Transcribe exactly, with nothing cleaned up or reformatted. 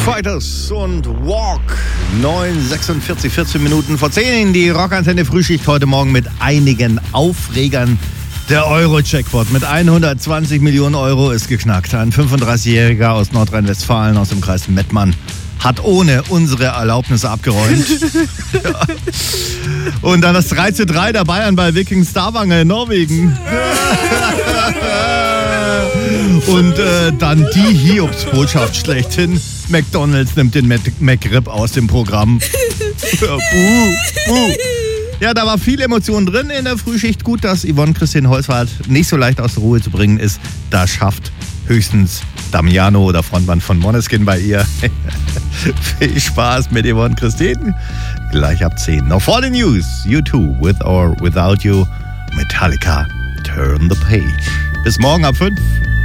Fighters und Walk. neun sechsundvierzig, vierzehn Minuten vor zehn. Die Rockantenne Frühschicht heute Morgen mit einigen Aufregern. Der Euro-Jackpot mit hundertzwanzig Millionen Euro ist geknackt. Ein fünfunddreißigjähriger aus Nordrhein-Westfalen aus dem Kreis Mettmann hat ohne unsere Erlaubnis abgeräumt. Ja. Und dann das drei zu drei der Bayern bei Viking Stavanger in Norwegen. Und äh, dann die Hiobsbotschaft schlechthin. McDonald's nimmt den McRib aus dem Programm. buh, buh. Ja, da war viel Emotion drin in der Frühschicht. Gut, dass Yvonne Christine Holzwarth nicht so leicht aus der Ruhe zu bringen ist. Da schafft höchstens Damiano, der Frontmann von Måneskin, bei ihr. Viel Spaß mit Yvonne Christine. Gleich ab zehn. Noch vor den News. U two, With or Without You. Metallica, Turn the Page. Bis morgen ab fünf.